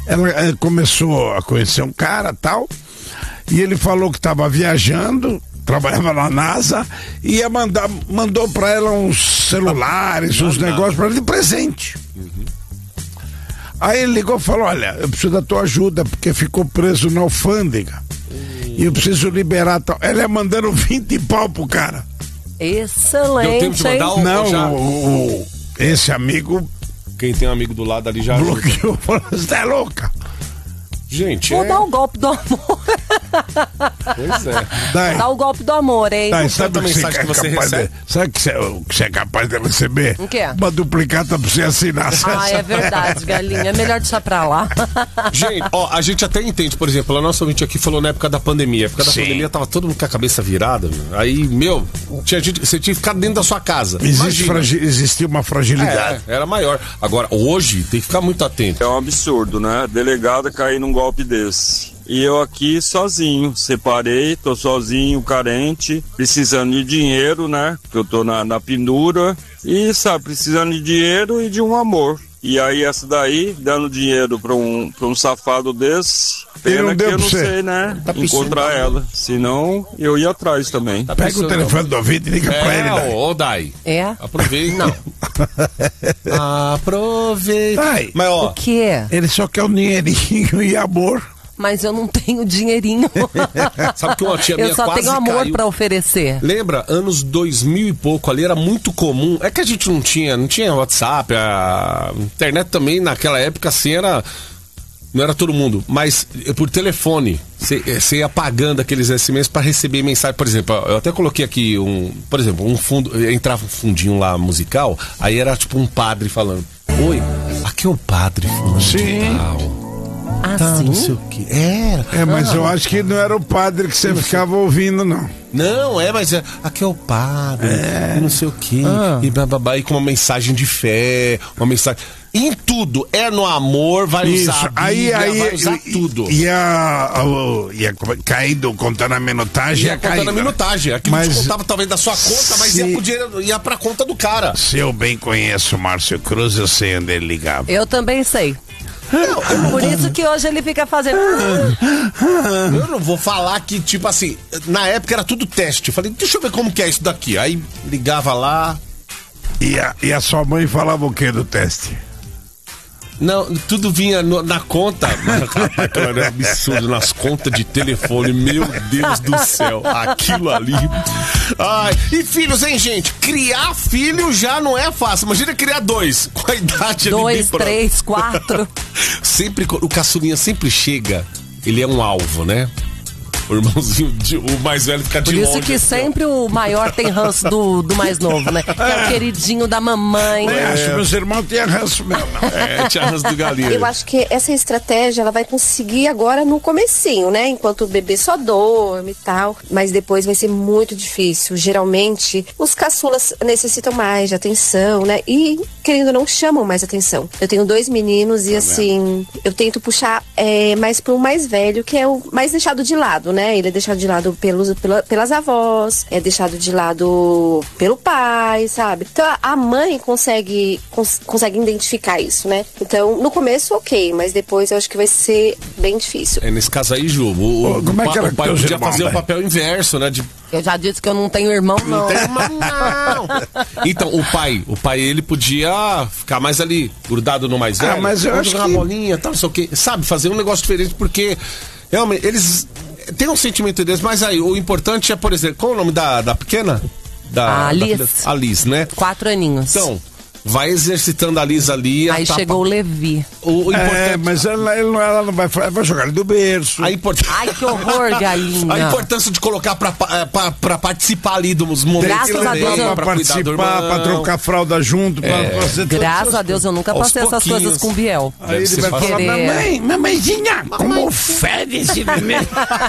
ela começou a conhecer um cara e tal, e ele falou que estava viajando, trabalhava na NASA, e mandou pra ela uns celulares, uns negócios pra ela de presente. Aí ele ligou e falou: olha, eu preciso da tua ajuda, porque ficou preso na alfândega. E eu preciso liberar tal. Ela ia mandando 20 pau pro cara. Excelente. Deu tempo de mandar o... Não, esse amigo... Quem tem um amigo do lado ali já... bloqueou, falou: você é louca. Gente, Vou dar o golpe do amor. Pois é. Dá o golpe do amor, hein? Sabe o que mensagem que você recebe? Sabe o que você é capaz de receber? O quê? Uma duplicata pra você assinar. É verdade, galinha. É melhor deixar pra lá. Gente, a gente até entende, por exemplo, a nossa ouvinte aqui falou na época da pandemia. Na época da pandemia tava todo mundo com a cabeça virada. Aí, você tinha que ficar dentro da sua casa. Existia uma fragilidade. Era maior. Agora, hoje, tem que ficar muito atento. É um absurdo, né? Delegada cair num golpe desse. E eu aqui sozinho, separei, tô sozinho, carente, precisando de dinheiro, né? Porque eu tô na pendura e, sabe, precisando de dinheiro e de um amor. E aí essa daí, dando dinheiro pra um safado desse, pena que eu não sei, né? Encontrar ela. Senão, eu ia atrás também. Pega o telefone do ouvinte e liga pra ele, né? Ô, Dai. Aproveita. Não. Aproveita. Dai. Mas, O quê? Ele só quer um dinheirinho e amor. Mas eu não tenho dinheirinho. Sabe que uma tia minha eu só quase tenho amor caiu. pra oferecer. Lembra? Anos 2000 e pouco ali era muito comum. É que a gente não tinha WhatsApp, a internet também naquela época assim não era todo mundo, mas por telefone você ia pagando aqueles SMS para receber mensagem. Por exemplo, eu até coloquei aqui um fundo, entrava um fundinho lá musical, aí era tipo um padre falando: oi, aqui é o padre fulano de tal. Sim? Não sei o que. Mas eu acho que não era o padre que você ficava ouvindo, não. Não, mas aqui é o padre, não sei o que, e bababá, e com uma mensagem de fé, uma mensagem. Em tudo, no amor, vai usar a Bíblia, vai usar tudo. Ia caindo, contando a minutagem, ia caindo. Contando a minutagem. Aquilo te contava talvez da sua conta, mas ia pra conta do cara. Se eu bem conheço o Márcio Cruz, eu sei onde ele ligava. Eu também sei. Por isso que hoje ele fica fazendo. Eu não vou falar que, tipo assim, na época era tudo teste. Eu falei, deixa eu ver como que é isso daqui. Aí ligava lá. E a sua mãe falava o que do teste? Não, tudo vinha na conta. Aquilo era absurdo, nas contas de telefone. Meu Deus do céu, aquilo ali. Ai, e filhos, hein, gente? Criar filho já não é fácil. Imagina criar 2 com a idade ali. 2, 3, 4. Sempre, o caçulinha sempre chega, ele é um alvo, né? O irmãozinho, o mais velho fica de longe. Por isso que sempre o maior tem ranço do mais novo, né? Que é o queridinho da mamãe. Acho que meus irmãos tinham ranço mesmo. Tinha ranço do galinha. Eu acho que essa estratégia ela vai conseguir agora no comecinho, né? Enquanto o bebê só dorme e tal. Mas depois vai ser muito difícil. Geralmente, os caçulas necessitam mais de atenção, né? E, querendo ou não, chamam mais atenção. Eu tenho 2 meninos e, assim, eu tento puxar mais pro mais velho, que é o mais deixado de lado, né? Ele é deixado de lado pelas avós, é deixado de lado pelo pai, sabe? Então a mãe consegue identificar isso, né? Então no começo ok, mas depois eu acho que vai ser bem difícil. Nesse caso aí, Ju, o pai podia fazer o papel inverso, né? Eu já disse que eu não tenho irmão, não. Não. Então, o pai, ele podia ficar mais ali, grudado no mais velho. Mas eu acho jogar uma bolinha, tal, não sei o quê. Sabe, fazer um negócio diferente, porque realmente eles têm um sentimento deles, mas aí o importante é, por exemplo, qual é o nome da pequena? A Liz. A Liz, né? 4 aninhos. Então, vai exercitando a Liz ali. Aí chegou o Levi. O importante... mas ela não vai jogar ele do berço. Ai, que horror, galinha. A importância de colocar pra participar ali dos momentos. Graças a Deus, pra participar, pra trocar fralda junto, pra fazer graças a Deus, eu nunca passei essas coisas com o Biel. Aí ele vai falar: mamãezinha, como fede esse neném.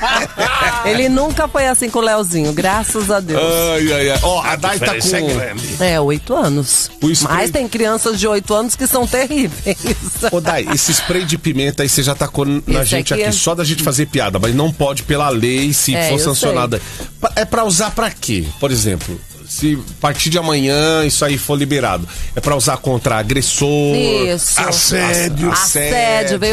Ele nunca foi assim com o Leozinho, graças a Deus. Ai. Ó, a Dai tá com 8 anos. Mas tem crianças de 8 anos que são terríveis. Ô, Dai, esse spray de pimenta aí você já tacou na gente aqui, só da gente fazer piada, mas não pode pela lei, se for sancionada. É pra usar pra quê? Por exemplo, se a partir de amanhã isso aí for liberado, é pra usar contra agressor, isso. Assédio. Assédio,